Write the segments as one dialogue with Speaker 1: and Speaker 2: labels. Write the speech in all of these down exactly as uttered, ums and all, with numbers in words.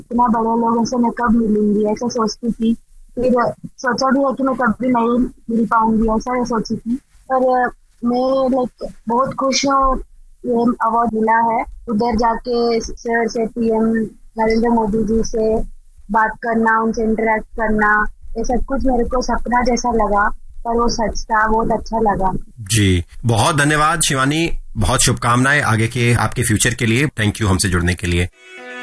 Speaker 1: इतना बड़े लोगों से मैं कब मिलूंगी, ऐसा सोचती थी। फिर सोचा भी है कि मैं कभी नहीं मिल पाऊंगी, ऐसा मैं सोची थी। पर मैं लाइक बहुत खुश हूँ ये अवार्ड मिला है। उधर जाके सर से, पीएम नरेंद्र मोदी जी से बात करना, उनसे इंटरेक्ट करना, ये सब कुछ मेरे को सपना जैसा लगा, पर वो सच था। बहुत अच्छा लगा
Speaker 2: जी। बहुत धन्यवाद शिवानी, बहुत शुभकामनाएं आगे के आपके फ्यूचर के लिए। थैंक यू हमसे जुड़ने के लिए।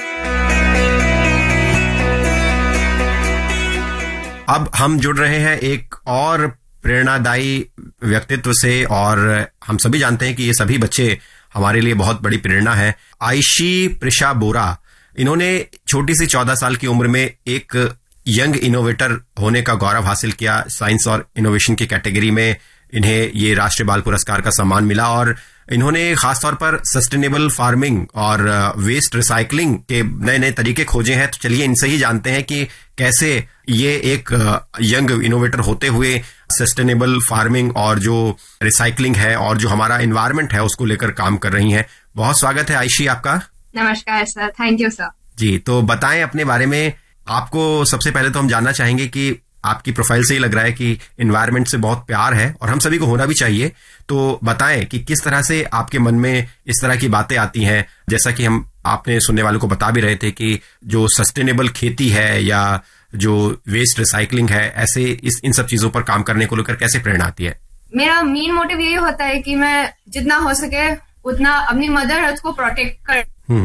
Speaker 2: अब हम जुड़ रहे हैं एक और प्रेरणादायी व्यक्तित्व से, और हम सभी जानते हैं कि ये सभी बच्चे हमारे लिए बहुत बड़ी प्रेरणा है। आयशी प्रिशा बोरा, इन्होंने छोटी सी चौदह साल की उम्र में एक यंग इनोवेटर होने का गौरव हासिल किया। साइंस और इनोवेशन की कैटेगरी में इन्हें ये राष्ट्रीय बाल पुरस्कार का सम्मान मिला, और इन्होंने खासतौर पर सस्टेनेबल फार्मिंग और वेस्ट रिसाइकलिंग के नए नए तरीके खोजे हैं। तो चलिए इनसे ही जानते हैं कि कैसे ये एक यंग इनोवेटर होते हुए सस्टेनेबल फार्मिंग और जो रिसाइकलिंग है और जो हमारा एनवायरनमेंट है उसको लेकर काम कर रही हैं। बहुत स्वागत है आयशी आपका।
Speaker 3: नमस्कार सर, थैंक यू सर।
Speaker 2: जी, तो बताएं अपने बारे में। आपको सबसे पहले तो हम जानना चाहेंगे कि आपकी प्रोफाइल से ही लग रहा है कि एनवायरनमेंट से बहुत प्यार है, और हम सभी को होना भी चाहिए। तो बताएं कि किस तरह से आपके मन में इस तरह की बातें आती हैं, जैसा कि हम आपने सुनने वालों को बता भी रहे थे कि जो सस्टेनेबल खेती है या जो वेस्ट रिसाइकलिंग है, ऐसे इस इन सब चीजों पर काम करने को लेकर कैसे प्रेरणा आती है?
Speaker 3: मेरा मेन मोटिव यही होता है कि मैं जितना हो सके उतना अपनी मदर अर्थ को प्रोटेक्ट कर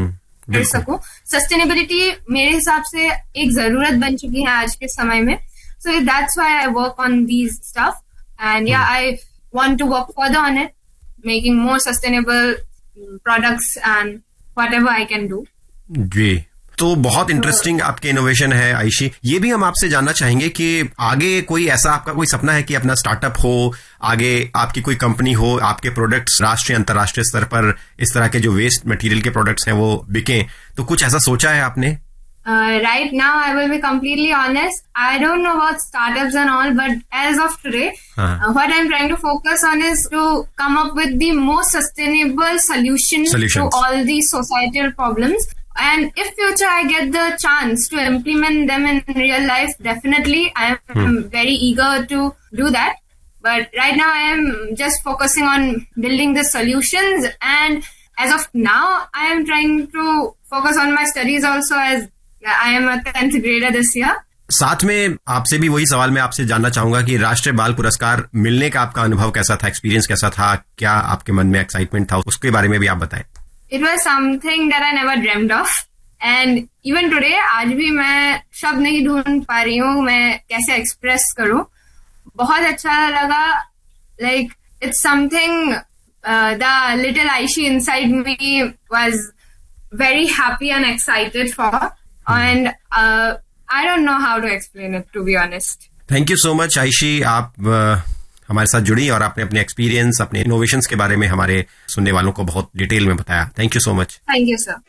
Speaker 3: कर सकूं। सस्टेनेबिलिटी मेरे हिसाब से एक जरूरत बन चुकी है आज के समय में। So that's why I work on these stuff, and yeah, hmm. I want to work further on it, making more sustainable products and whatever I can do.
Speaker 2: जी, तो बहुत इंटरेस्टिंग आपके इनोवेशन है आयशी। ये भी हम आपसे जानना चाहेंगे कि आगे कोई ऐसा आपका कोई सपना है कि अपना स्टार्टअप हो, आगे आपकी कोई कंपनी हो, आपके प्रोडक्ट्स राष्ट्रीय अंतर्राष्ट्रीय स्तर पर इस तरह के जो वेस्ट मटेरियल के प्रोडक्ट्स हैं वो बिकें, तो कुछ ऐसा सोचा है आपने?
Speaker 3: Uh, right now, I will be completely honest. I don't know about startups and all, but as of today, uh-huh. uh, what I'm trying to focus on is to come up with the most sustainable solutions, solutions to all these societal problems. And if future I get the chance to implement them in real life, definitely I am hmm. very eager to do that. But right now, I am just focusing on building the solutions. And as of now, I am trying to focus on my studies also, as I am a tenth grader this year.
Speaker 2: साथ में आपसे भी वही सवाल मैं आपसे जानना चाहूंगा कि राष्ट्रीय बाल पुरस्कार मिलने का आपका अनुभव कैसा था, एक्सपीरियंस कैसा था, क्या आपके मन में एक्साइटमेंट था, उसके बारे में भी आप बताएं।
Speaker 3: It was something that I never dreamed of, and even today आज भी मैं शब्द नहीं ढूंढ पा रही हूँ मैं कैसे एक्सप्रेस करूँ। बहुत अच्छा लगा। Like it's something uh, the little Aishi inside me was very happy and excited for. And uh, I don't know how to explain it, to be honest.
Speaker 2: Thank you so much, आयशी। आप uh, हमारे साथ जुड़ी और आपने अपने experience, अपने innovations के बारे में हमारे सुनने वालों को बहुत डिटेल में बताया। Thank you so much.
Speaker 3: Thank you sir.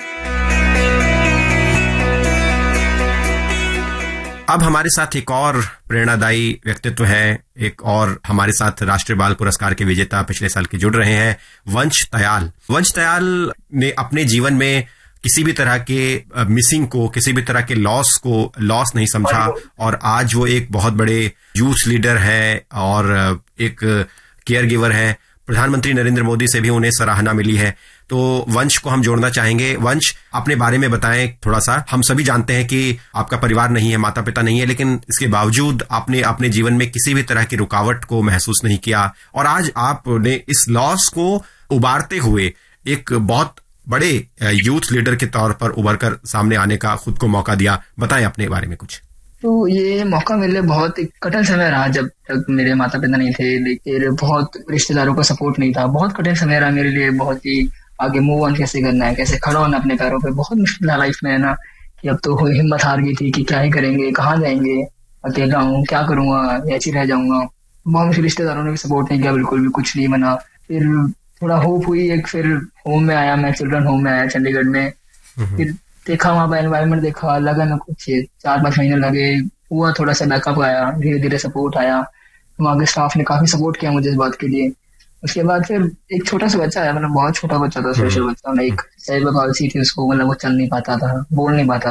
Speaker 2: अब हमारे साथ एक और प्रेरणादायी व्यक्तित्व है, एक और हमारे साथ राष्ट्रीय बाल पुरस्कार के विजेता पिछले साल के जुड़ रहे हैं, वंश तयाल। वंश तयाल ने अपने जीवन में किसी भी तरह के मिसिंग को, किसी भी तरह के लॉस को लॉस नहीं समझा, और आज वो एक बहुत बड़े यूथ लीडर है और एक केयर गिवर है। प्रधानमंत्री नरेंद्र मोदी से भी उन्हें सराहना मिली है। तो वंश को हम जोड़ना चाहेंगे। वंश, अपने बारे में बताएं थोड़ा सा। हम सभी जानते हैं कि आपका परिवार नहीं है, माता पिता नहीं है, लेकिन इसके बावजूद आपने अपने जीवन में किसी भी तरह की रुकावट को महसूस नहीं किया, और आज आपने इस लॉस को उबारते हुए एक बहुत बड़े यूथ लीडर के तौर पर उभर कर सामने आने का खुद को मौका दिया। बताएं अपने बारे में कुछ।
Speaker 4: तो ये मौका मेरे बहुत एक कठिन समय रहा, जब तक मेरे माता पिता नहीं थे, लेकिन बहुत रिश्तेदारों का सपोर्ट नहीं था। बहुत कठिन समय रहा मेरे लिए, बहुत ही आगे मूव ऑन कैसे करना है, कैसे खड़ा होना अपने पैरों पे। बहुत मुश्किल है लाइफ में, है ना, कि अब तो हिम्मत हार गई थी कि क्या ही करेंगे, कहाँ जाएंगे, अकेला हूँ, क्या करूंगा, ऐसे रह जाऊंगा। बहुत मुश्किल, रिश्तेदारों ने भी सपोर्ट नहीं किया, बिल्कुल भी कुछ नहीं बना। फिर थोड़ा होप हुई, एक फिर होम में आया, मैं चिल्ड्रन होम में आया चंडीगढ़ में। फिर देखा वहाँ पर एनवायरनमेंट, देखा, लगा ना कुछ चार पांच महीने लगे, हुआ थोड़ा सा बैकअप आया, धीरे धीरे सपोर्ट आया। वहाँ के स्टाफ ने काफी सपोर्ट किया मुझे इस बात के लिए। उसके बाद फिर एक छोटा सा बच्चा आया, मतलब बहुत छोटा बच्चा था, स्पेशल बच्चा, एक सेरेब्रल पाल्सी थी उसको, मतलब वो चल नहीं पाता था, बोल नहीं पाता